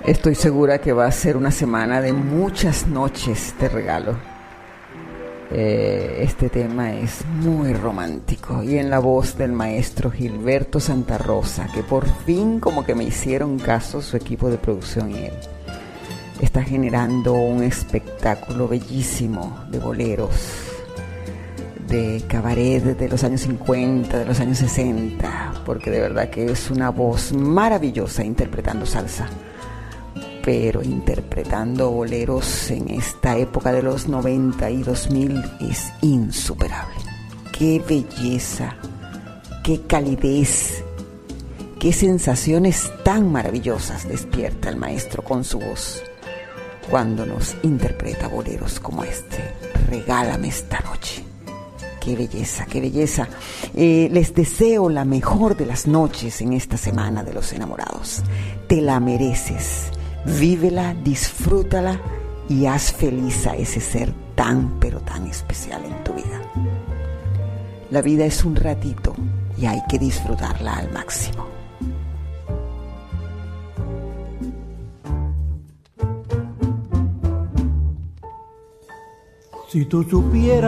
Estoy segura que va a ser una semana de muchas noches de regalo. Este tema es muy romántico y en la voz del maestro Gilberto Santa Rosa, que por fin como que me hicieron caso su equipo de producción y él. Está generando un espectáculo bellísimo de boleros, de cabaret de los años 50, de los años 60, porque de verdad que es una voz maravillosa interpretando salsa, pero interpretando boleros en esta época de los 90 y 2000 es insuperable. Qué belleza, qué calidez, qué sensaciones tan maravillosas despierta el maestro con su voz cuando nos interpreta boleros como este. Regálame esta noche. Qué belleza, qué belleza. Les deseo la mejor de las noches en esta semana de los enamorados. Te la mereces. Vívela, disfrútala y haz feliz a ese ser tan, pero tan especial en tu vida. La vida es un ratito y hay que disfrutarla al máximo. Si tú supieras